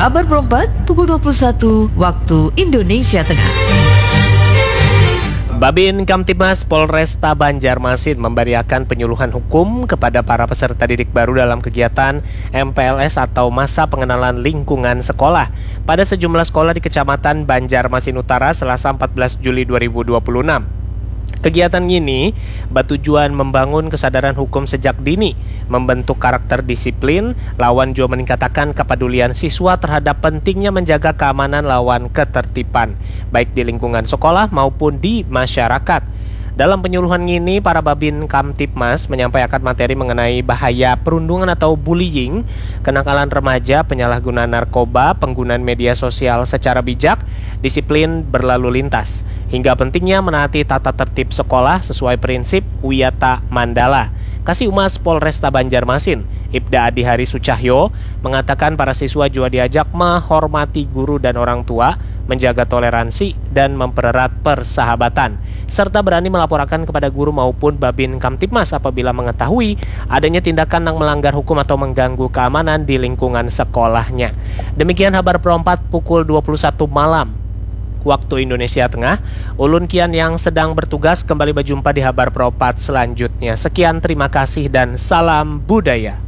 Habar Perempat pukul 21 waktu Indonesia Tengah. Babin Kamtibmas Polresta Banjarmasin memberiakan penyuluhan hukum kepada para peserta didik baru dalam kegiatan MPLS atau Masa Pengenalan Lingkungan Sekolah pada sejumlah sekolah di Kecamatan Banjarmasin Utara Selasa 14 Juli 2026. Kegiatan ini bertujuan membangun kesadaran hukum sejak dini, membentuk karakter disiplin, lawan juga meningkatkan kepedulian siswa terhadap pentingnya menjaga keamanan lawan ketertiban, baik di lingkungan sekolah maupun di masyarakat. Dalam penyuluhan ini, para Babin Kamtibmas menyampaikan materi mengenai bahaya perundungan atau bullying, kenakalan remaja, penyalahgunaan narkoba, penggunaan media sosial secara bijak, disiplin berlalu lintas, hingga pentingnya menaati tata tertib sekolah sesuai prinsip Wiyata Mandala. Kasih Humas Polresta Banjarmasin, Ibda Adihari Sucahyo, mengatakan para siswa juga diajak menghormati guru dan orang tua, menjaga toleransi, dan mempererat persahabatan, serta berani melaporkan kepada guru maupun Babin Kamtibmas apabila mengetahui adanya tindakan yang melanggar hukum atau mengganggu keamanan di lingkungan sekolahnya. Demikian Habar Perempat pukul 21 malam waktu Indonesia Tengah. Ulun Kian yang sedang bertugas kembali berjumpa di Habar Perempat selanjutnya. Sekian, terima kasih dan salam budaya.